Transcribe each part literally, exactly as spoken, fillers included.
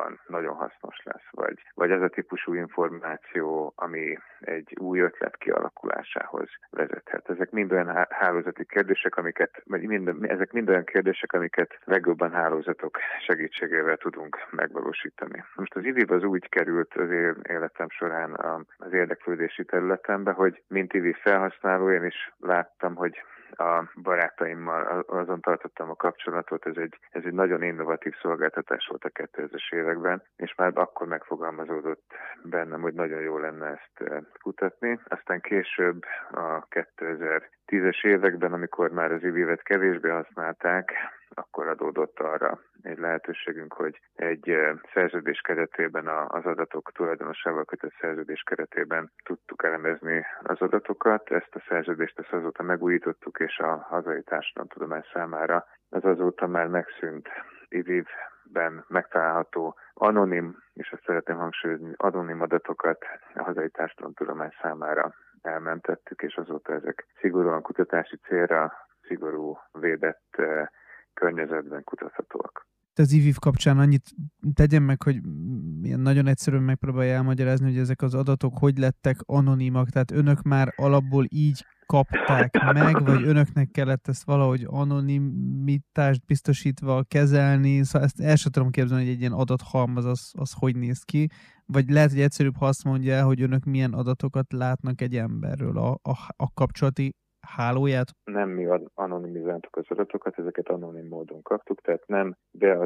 jövőben nagyon hasznos lesz, vagy, vagy az a típusú információ, ami egy új ötlet kialakulásához vezethet. Ezek mind olyan hálózati kérdések, amiket, vagy mind, ezek mind olyan kérdések, amiket legjobban hálózatok segítségével tudunk megvalósítani. Most az i vé i vé az úgy került az én életem során az érdeklődési területembe, hogy mint i vé i felhasználó én is láttam, hogy a barátaimmal azon tartottam a kapcsolatot, ez egy, ez egy nagyon innovatív szolgáltatás volt a kétezres években, és már akkor megfogalmazódott bennem, hogy nagyon jó lenne ezt kutatni. Aztán később a kétezer-tízes években, amikor már az i vé i vé-t kevésbé használták, akkor adódott arra egy lehetőségünk, hogy egy szerződés keretében, az adatok tulajdonosával kötött szerződés keretében tudtuk elemezni az adatokat. Ezt a szerződést ezt azóta megújítottuk, és a hazai társadalomtudomány számára az azóta már megszűnt i vé i vé-ben megtalálható anonim, és azt szeretném hangsúlyozni, anonim adatokat a hazai társadalomtudomány számára elmentettük, és azóta ezek szigorúan kutatási célra, szigorú védett környezetben kutathatóak. Az i vé i vé kapcsán annyit tegyen meg, hogy ilyen nagyon egyszerűen megpróbálja elmagyarázni, hogy ezek az adatok hogy lettek anonimak, tehát önök már alapból így kapták meg, vagy önöknek kellett ezt valahogy anonimitást biztosítva kezelni, szóval ezt el sem tudom képzelni, hogy egy ilyen adathalmaz az, az hogy néz ki, vagy lehet, hogy egyszerűbb, ha azt mondja, hogy önök milyen adatokat látnak egy emberről, a, a, a kapcsolati hálóját? Nem mi anonimizáltuk az adatokat, ezeket anonim módon kaptuk, tehát nem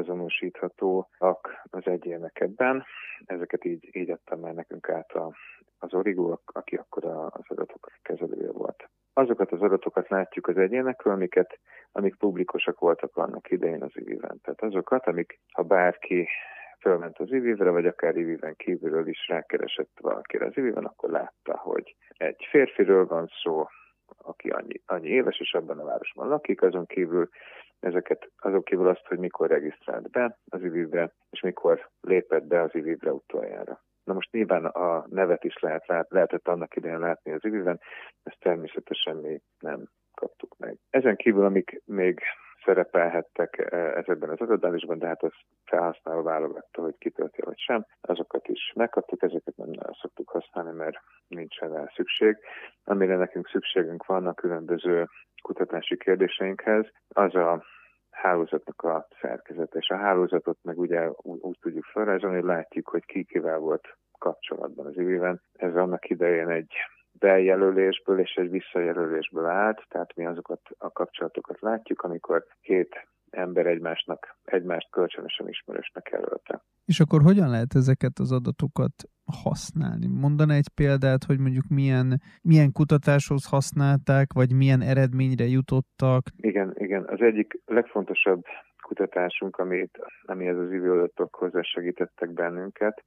beazonosíthatóak az egyének ebben. Ezeket így, így adtam már nekünk át a, az Origo, aki akkor az adatok kezelője volt. Azokat az adatokat látjuk az egyénekről, amiket, amik publikusak voltak annak idején az i vé i vé-en. Tehát azokat, amik, ha bárki fölment az i vé i vé-re, vagy akár i vé i vé-en kívülről is rákeresett valakire az i vé i vé-en, akkor látta, hogy egy férfiről van szó, aki annyi, annyi éves, és abban a városban lakik, azon kívül ezeket, azon kívül azt, hogy mikor regisztrált be az i vé i vé-be, és mikor lépett be az i vé i vé-re utoljára. Na most nyilván a nevet is lehet, lehetett annak idején látni az i vé i vé-en, ezt természetesen mi nem kaptuk meg. Ezen kívül, amik még szerepelhettek ezekben az adatbázisban, de hát az felhasználó válogatta, hogy kitöltje vagy sem. Azokat is megkaptuk, ezeket nem szoktuk használni, mert nincsen rá szükség. Amire nekünk szükségünk van a különböző kutatási kérdéseinkhez, az a hálózatnak a szerkezete. És a hálózatot meg ugye úgy, úgy tudjuk felrajzolni, hogy látjuk, hogy ki kivel volt kapcsolatban az i vé i vé-en. Ez annak idején egy bejelölésből és egy visszajelölésből állt, tehát mi azokat a kapcsolatokat látjuk, amikor két ember egymásnak, egymást kölcsönösen ismerősnek jelölte. És akkor hogyan lehet ezeket az adatokat használni? Mondaná egy példát, hogy mondjuk milyen, milyen kutatáshoz használták, vagy milyen eredményre jutottak? Igen, igen. Az egyik legfontosabb kutatásunk, amit, ami ez az i vé i vé adatok hozzásegítettek bennünket,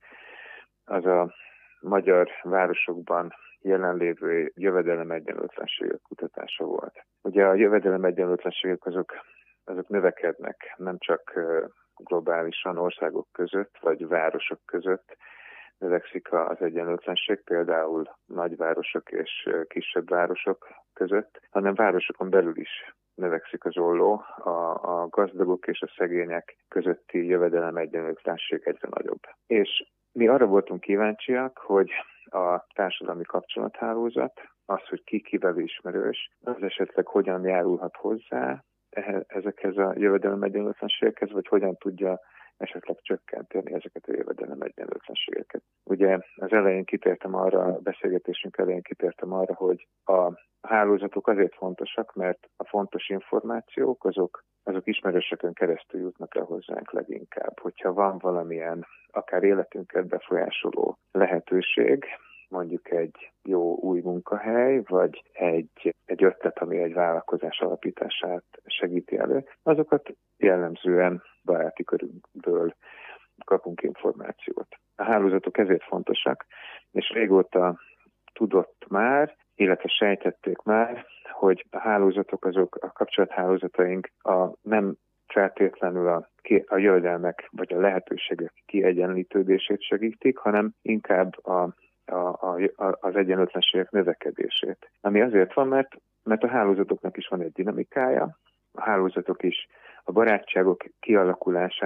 az a magyar városokban jelenlévő jövedelem-egyenlőtlenségek kutatása volt. Ugye a jövedelem-egyenlőtlenségek azok, azok növekednek, nem csak globálisan országok között, vagy városok között növekszik az egyenlőtlenség, például nagyvárosok és kisebb városok között, hanem városokon belül is növekszik az olló, a, a gazdagok és a szegények közötti jövedelem-egyenlőtlenség egyre nagyobb. És mi arra voltunk kíváncsiak, hogy a társadalmi kapcsolathálózat, az, hogy ki kivel ismerős, az esetleg hogyan járulhat hozzá ezekhez a jövedelem-egyenlőtlenségekhez, vagy hogyan tudja esetleg csökkenteni ezeket a jövedelem-egyenlőtlenségeket. Ugye az elején kitértem arra, a beszélgetésünk elején kitértem arra, hogy a hálózatok azért fontosak, mert a fontos információk azok, azok ismerősökön keresztül jutnak el hozzánk leginkább. Hogyha van valamilyen akár életünket befolyásoló lehetőség, mondjuk egy jó új munkahely, vagy egy, egy ötlet, ami egy vállalkozás alapítását segíti elő, azokat jellemzően baráti körünkből kapunk információt. A hálózatok ezért fontosak, és régóta tudott már, illetve sejtették már, hogy a hálózatok, azok a kapcsolathálózataink a nem feltétlenül a, a jövedelmek vagy a lehetőségek kiegyenlítődését segítik, hanem inkább a A, a, az egyenlőtlenségek növekedését. Ami azért van, mert, mert a hálózatoknak is van egy dinamikája, a hálózatok is a barátságok kialakulását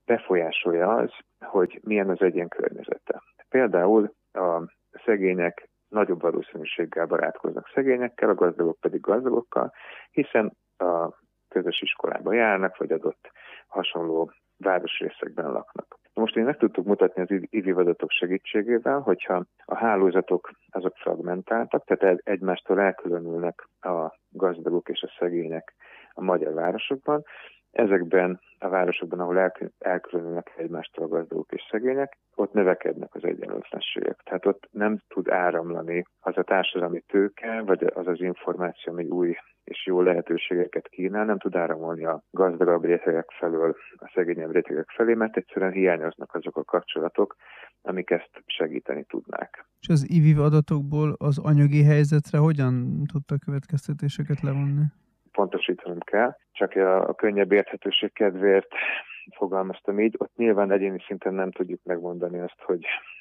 befolyásolja az, hogy milyen az egyén környezete. Például a szegények nagyobb valószínűséggel barátkoznak szegényekkel, a gazdagok pedig gazdagokkal, hiszen a közös iskolába járnak, vagy adott hasonló városrészekben laknak. Most én meg tudtuk mutatni az i vé i adatok segítségével, hogyha a hálózatok azok fragmentáltak, tehát egymástól elkülönülnek a gazdagok és a szegények a magyar városokban. Ezekben a városokban, ahol elkülönülnek egymástól a gazdagok és szegények, ott növekednek az egyenlőtlenségek. Tehát ott nem tud áramlani az a társadalmi tőke, vagy az az információ, ami új és jó lehetőségeket kínál, nem tud áramolni a gazdagabb rétegek felől a szegényebb rétegek felé, mert egyszerűen hiányoznak azok a kapcsolatok, amik ezt segíteni tudnák. És az i vé i adatokból az anyagi helyzetre hogyan tudtak következtetéseket levonni? Pontosítanom kell, csak a, a könnyebb érthetőség kedvéért fogalmaztam így. Ott nyilván egyéni szinten nem tudjuk megmondani azt, hogy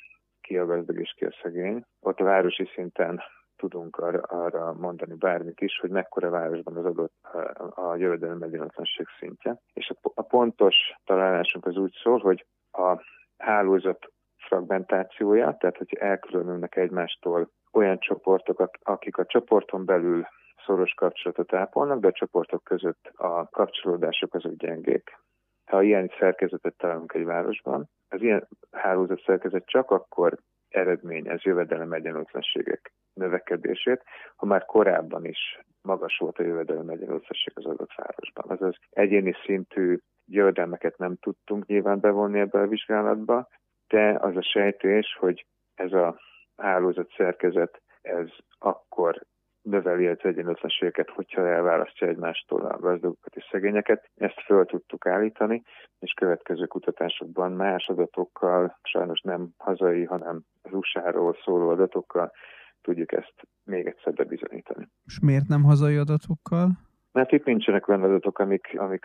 ki a gazdag és ki a szegény. Ott a városi szinten tudunk arra, arra mondani bármit is, hogy mekkora városban az adott a, a jövedelem egyenlőtlenség szintje. És a, a pontos találásunk az úgy szól, hogy a hálózat fragmentációja, tehát hogy elkülönülnek egymástól olyan csoportok, akik a csoporton belül szoros kapcsolatot ápolnak, de a csoportok között a kapcsolódások azok gyengék. Ha ilyen szerkezetet találunk egy városban, az ilyen hálózat szerkezet csak akkor eredményez jövedelem egyenlőtlenségek növekedését, ha már korábban is magas volt a jövedelem egyenlőtlenség az adott városban. Azaz egyéni szintű jövedelmeket nem tudtunk nyilván bevonni ebbe a vizsgálatba, de az a sejtés, hogy ez a hálózat szerkezet, ez akkor növeli az egyenlőtlenségeket, hogyha elválasztja egymástól a gazdagokat és szegényeket. Ezt föl tudtuk állítani, és következő kutatásokban más adatokkal, sajnos nem hazai, hanem az u es á-ról szóló adatokkal tudjuk ezt még egyszer bebizonyítani. És miért nem hazai adatokkal? Mert itt nincsenek olyan adatok, amik, amik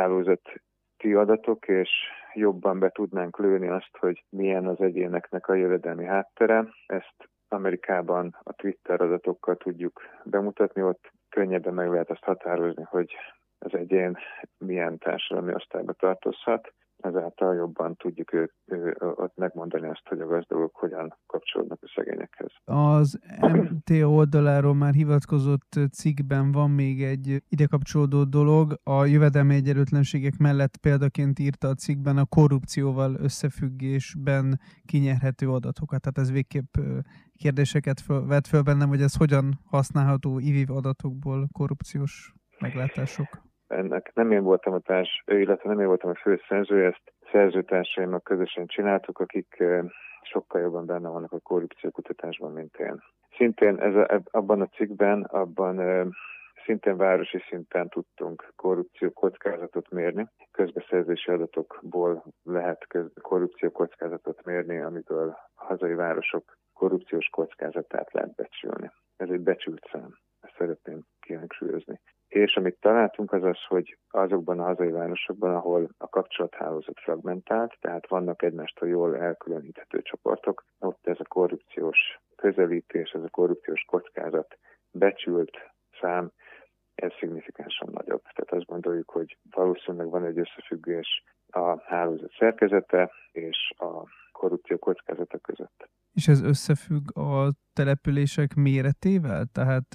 hálózati adatok, és jobban be tudnánk lőni azt, hogy milyen az egyéneknek a jövedelmi háttere. Ezt Amerikában a Twitter adatokkal tudjuk bemutatni, ott könnyebben meg lehet azt határozni, hogy az egyén milyen társadalmi osztályba tartozhat. Ezáltal jobban tudjuk ő, ő, ott megmondani azt, hogy a gazdagok hogyan kapcsolódnak a szegényekhez. Az em té oldaláról már hivatkozott cikkben van még egy ide kapcsolódó dolog. A jövedelmi egyenlőtlenségek mellett példaként írta a cikkben a korrupcióval összefüggésben kinyerhető adatokat. Tehát ez végképp kérdéseket föl, vett föl bennem, hogy ez hogyan használható i vé i adatokból korrupciós meglátások. Ennek nem én voltam a társ, illetve nem én voltam a fő szerzője, ezt szerzőtársaimmal közösen csináltuk, akik sokkal jobban benne vannak a korrupciókutatásban, mint én. Szintén ez a, abban a cikkben, abban szintén városi szinten tudtunk korrupció kockázatot mérni. Közbeszerzési adatokból lehet korrupció kockázatot mérni, amitől a hazai városok korrupciós kockázatát lehet becsülni. Ez egy becsült szám, ezt szeretném kihangsúlyozni. És amit találtunk az az, hogy azokban a hazai városokban, ahol a kapcsolathálózat fragmentált, tehát vannak egymástól jól elkülöníthető csoportok, ott ez a korrupciós közelítés, ez a korrupciós kockázat becsült szám, ez szignifikánsan nagyobb. Tehát azt gondoljuk, hogy valószínűleg van egy összefüggés a hálózat szerkezete és a korrupció kockázata között. És ez összefügg a települések méretével? Tehát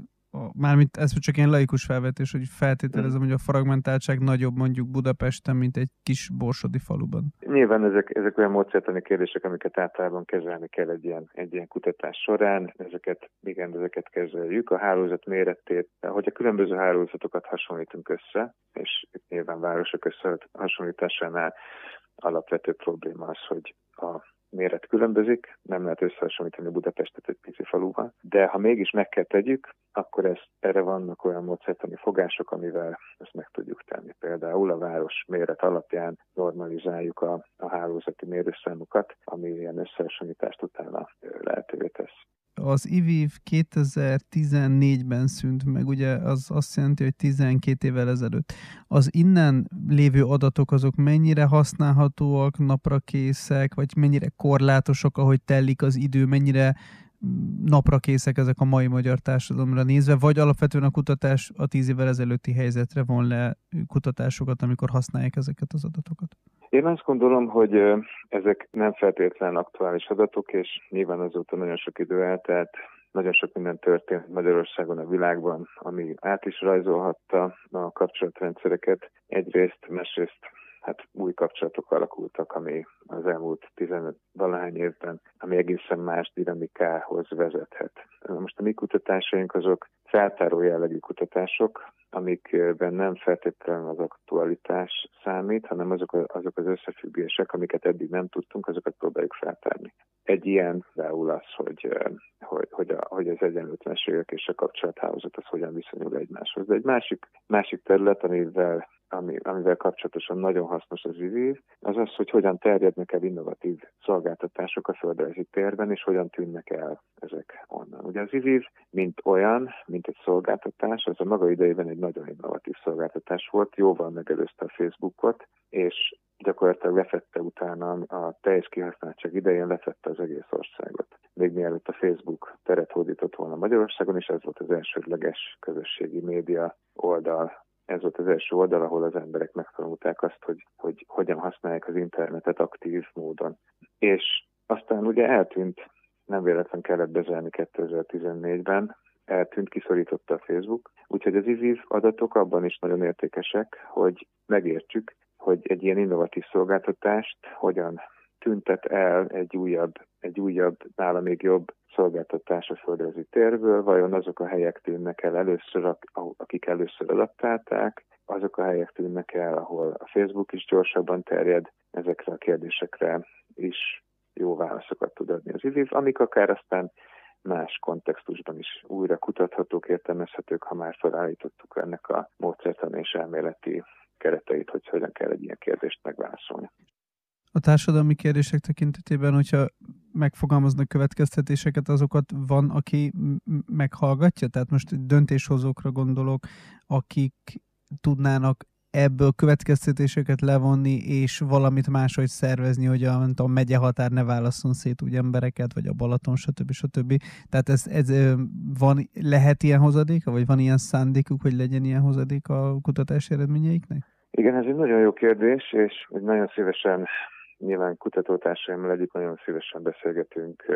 mármint ez csak ilyen laikus felvetés, hogy feltételezem, hogy a fragmentáltság nagyobb mondjuk Budapesten, mint egy kis borsodi faluban. Nyilván ezek, ezek olyan módszertani kérdések, amiket általában kezelni kell egy ilyen, egy ilyen kutatás során. Ezeket, igen, ezeket kezeljük. A hálózat méretét, hogy a különböző hálózatokat hasonlítunk össze, és itt nyilván városok összehasonlításánál alapvető probléma az, hogy a méret különbözik, nem lehet összehasonlítani Budapestet egy pici faluval, de ha mégis meg kell tegyük, akkor ez, erre vannak olyan módszertani fogások, amivel ezt meg tudjuk tenni. Például a város méret alapján normalizáljuk a, a hálózati mérőszámokat, ami ilyen összehasonlítást utána lehetővé tesz. Az i vé i kétezer-tizennégyben szűnt meg, ugye az azt jelenti, hogy tizenkét évvel ezelőtt. Az innen lévő adatok azok mennyire használhatóak, naprakészek, vagy mennyire korlátosak, ahogy telik az idő, mennyire naprakészek ezek a mai magyar társadalomra nézve, vagy alapvetően a kutatás a tíz évvel ezelőtti helyzetre von le kutatásokat, amikor használják ezeket az adatokat? Én azt gondolom, hogy ezek nem feltétlenül aktuális adatok, és nyilván azóta nagyon sok idő eltelt, nagyon sok minden történt Magyarországon, a világban, ami át is rajzolhatta a kapcsolatrendszereket. Egyrészt, másrészt hát új kapcsolatok alakultak, ami az elmúlt tizenöt valahány évben, ami egészen más dinamikához vezethet. Most a mi kutatásaink azok feltáró jellegű kutatások, amikben nem feltétlenül az aktualitás számít, hanem azok, a, azok az összefüggések, amiket eddig nem tudtunk, azokat próbáljuk feltárni. Egy ilyen például az, hogy, hogy, hogy, a, hogy az egyenlőtlenségek és a kapcsolathálózat az hogyan viszonyul egymáshoz. De egy másik, másik terület, amivel Ami, amivel kapcsolatosan nagyon hasznos az i vé i, az az, hogy hogyan terjednek el innovatív szolgáltatások a földrajzi térben, és hogyan tűnnek el ezek onnan. Ugye az i vé i, mint olyan, mint egy szolgáltatás, az a maga idejében egy nagyon innovatív szolgáltatás volt, jóval megelőzte a Facebookot, és gyakorlatilag lefette utána a teljes kihasználtság idején lefette az egész országot. Még mielőtt a Facebook teret hódított volna Magyarországon, és ez volt az elsődleges közösségi média oldal. Ez volt az első oldal, ahol az emberek megtanulták azt, hogy, hogy hogyan használják az internetet aktív módon. És aztán ugye eltűnt, nem véletlen kellett bezárni kétezer-tizennégyben, eltűnt, kiszorította a Facebook. Úgyhogy az i vé i adatok abban is nagyon értékesek, hogy megértsük, hogy egy ilyen innovatív szolgáltatást hogyan tüntet el egy újabb, egy újabb, nála még jobb szolgáltatás a földrajzi térből, vajon azok a helyek tűnnek el először, akik először adaptálták, azok a helyek tűnnek el, ahol a Facebook is gyorsabban terjed, ezekre a kérdésekre is jó válaszokat tud adni az i vé i, amik akár aztán más kontextusban is újra kutathatók, értelmezhetők, ha már felállítottuk ennek a módszertani és elméleti kereteit, hogy hogyan kell egy ilyen kérdést megválaszolni. A társadalmi kérdések tekintetében, hogyha megfogalmaznak következtetéseket, azokat van, aki meghallgatja? Tehát most döntéshozókra gondolok, akik tudnának ebből következtetéseket levonni, és valamit máshogy szervezni, hogy a, a megye határ ne válasszon szét úgy embereket, vagy a Balaton, stb. stb. Tehát ez, ez van, lehet ilyen hozadéka, vagy van ilyen szándékuk, hogy legyen ilyen hozadék a kutatási eredményeiknek? Igen, ez egy nagyon jó kérdés, és nagyon szívesen, nyilván kutatótársaimmal együtt nagyon szívesen beszélgetünk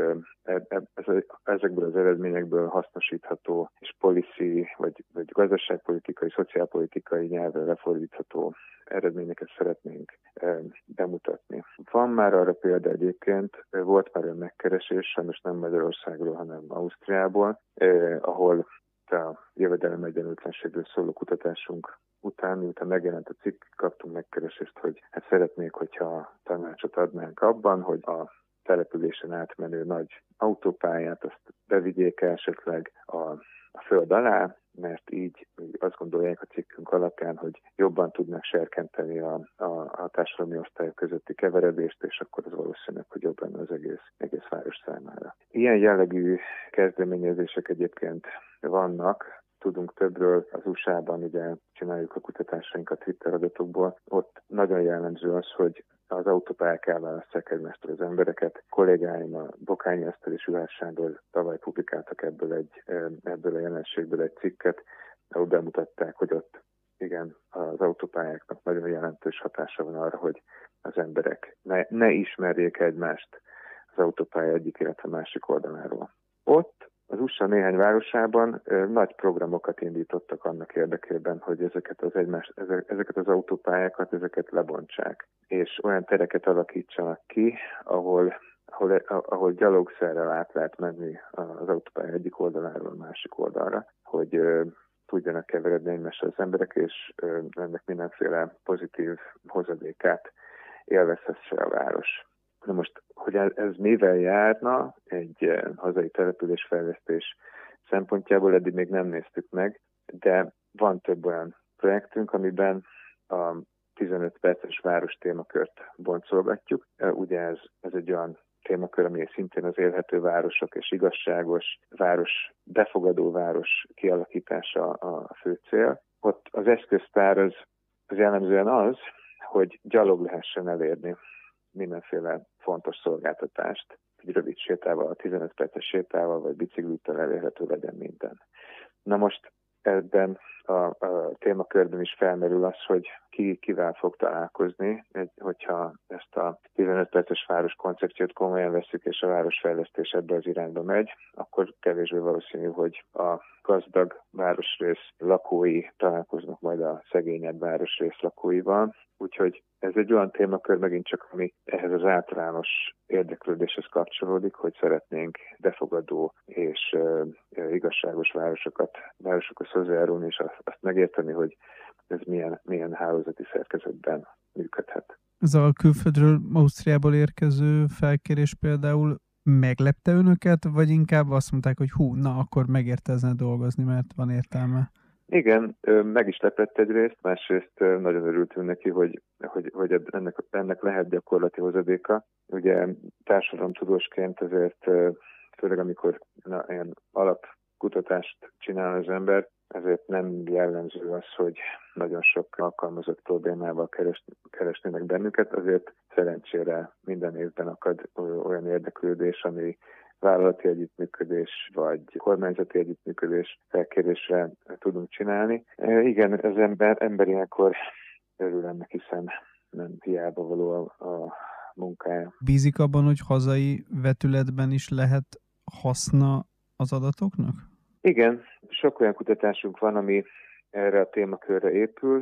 ezekből az eredményekből hasznosítható és policy, vagy, vagy gazdaságpolitikai, szociálpolitikai nyelvre lefordítható eredményeket szeretnénk bemutatni. Van már arra példa egyébként, volt már olyan megkeresés, sajnos nem Magyarországról, hanem Ausztriából, ahol a jövedelem egyenlőtlenségről szóló kutatásunk után, miután megjelent a cikk, kaptunk megkeresést, hogy hát szeretnék, hogyha tanácsot adnánk abban, hogy a településen átmenő nagy autópályát azt bevigyék esetleg a, a föld alá, mert így azt gondolják a cikkünk alapján, hogy jobban tudnak serkenteni a, a, a társadalmi osztályok közötti keveredést, és akkor az valószínűleg, hogy jobb lenne az egész, egész város számára. Ilyen jellegű kezdeményezések egyébként vannak, tudunk többről, az u es á-ban ugye csináljuk a kutatásainkat Twitter adatokból. Ott nagyon jellemző az, hogy az autópályák elválasztják egymástól az embereket. Kollégáim a Bokányi Eszter és Juhász Sándor tavaly publikáltak ebből, egy, ebből a jelenségből egy cikket, ahol bemutatták, hogy ott igen, az autópályáknak nagyon jelentős hatása van arra, hogy az emberek ne, ne ismerjék egymást az autópálya egyik, illetve másik oldaláról. Ott az u es á néhány városában ö, nagy programokat indítottak annak érdekében, hogy ezeket az, egymás, ezeket az autópályákat, ezeket lebontsák, és olyan tereket alakítsanak ki, ahol, ahol, ahol gyalogszerrel át lehet menni az autópálya egyik oldaláról a másik oldalra, hogy ö, tudjanak keveredni egymásra az emberek, és ö, ennek mindenféle pozitív hozadékát élvezhesse a város. Na most, hogy ez mivel járna egy hazai településfejlesztés szempontjából, eddig még nem néztük meg, de van több olyan projektünk, amiben a tizenöt perces város témakört boncolgatjuk. Ugye ez, ez egy olyan témakör, ami szintén az élhető városok és igazságos város, befogadó város kialakítása a fő cél. Ott az eszköztár az, az jellemzően az, hogy gyalog lehessen elérni mindenféle fontos szolgáltatást, egy rövid sétával, tizenöt perces sétával, vagy biciklivel elérhető legyen minden. Na most ebben a, a témakörben is felmerül az, hogy ki kivel fog találkozni, egy, hogyha ezt a tizenöt perces város koncepciót komolyan veszük, és a városfejlesztés ebbe az irányba megy, akkor kevésbé valószínű, hogy a gazdag városrész lakói találkoznak majd a szegényebb városrész lakóival. Úgyhogy ez egy olyan témakör megint csak, ami ehhez az általános érdeklődéshez kapcsolódik, hogy szeretnénk befogadó és uh, igazságos városokat, városokhoz hozzájárulni, és azt, azt megérteni, hogy ez milyen, milyen hálózati szerkezetben működhet. Ez a külföldről, Ausztriából érkező felkérés például meglepte önöket, vagy inkább azt mondták, hogy hú, na akkor megérte ezen dolgozni, mert van értelme? Igen, meg is lepett egyrészt, másrészt nagyon örültünk neki, hogy, hogy, hogy ennek, ennek lehet gyakorlati hozadéka. Ugye társadalomtudósként azért, főleg amikor na, ilyen alapkutatást csinál az ember, ezért nem jellemző az, hogy nagyon sok alkalmazott problémával keres, keresnének bennünket, azért szerencsére minden évben akad olyan érdeklődés, ami vállalati együttműködés vagy kormányzati együttműködés felkérésre tudunk csinálni. E, igen, az ember, ember ilyenkor örül ennek, hiszen nem hiába való a, a munkája. Bízik abban, hogy hazai vetületben is lehet haszna az adatoknak? Igen, sok olyan kutatásunk van, ami erre a témakörre épül,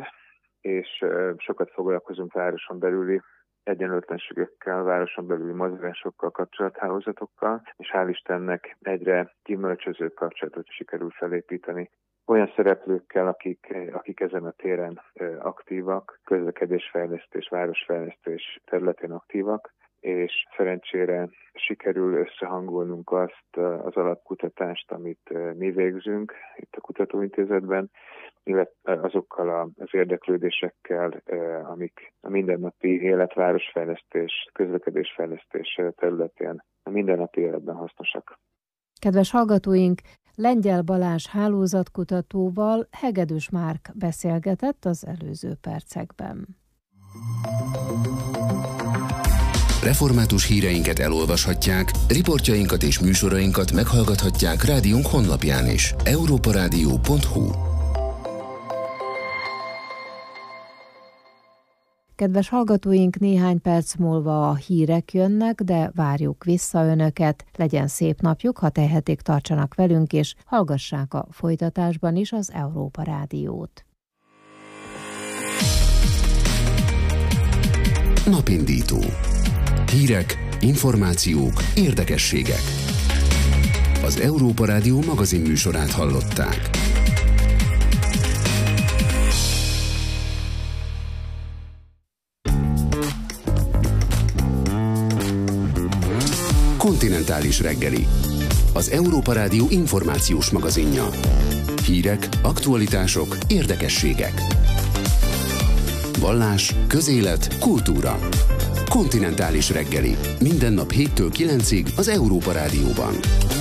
és sokat foglalkozunk városon belüli egyenlőtlenségekkel, városon belüli mozgásokkal, kapcsolathálózatokkal, és hál' Istennek egyre gyümölcsöző kapcsolatot sikerül felépíteni olyan szereplőkkel, akik, akik ezen a téren aktívak, közlekedésfejlesztés, városfejlesztés területén aktívak, és szerencsére sikerül összehangolnunk azt az alapkutatást, amit mi végzünk itt a kutatóintézetben, illetve azokkal az érdeklődésekkel, amik a mindennapi élet, városfejlesztés, közlekedésfejlesztés területén a mindennapi életben hasznosak. Kedves hallgatóink, Lengyel Balázs hálózatkutatóval Hegedűs Márk beszélgetett az előző percekben. Református híreinket elolvashatják, riportjainkat és műsorainkat meghallgathatják rádiónk honlapján is. európaradio pont hu. Kedves hallgatóink, néhány perc múlva a hírek jönnek, de várjuk vissza önöket. Legyen szép napjuk, ha tehetik, tartsanak velünk, és hallgassák a folytatásban is az Európa Rádiót. Napindító. Hírek, információk, érdekességek. Az Európa Rádió magazin műsorát hallották. Kontinentális reggeli. Az Európa Rádió információs magazinja. Hírek, aktualitások, érdekességek. Vallás, közélet, kultúra. Kontinentális reggeli. Minden nap héttől kilencig az Európa Rádióban.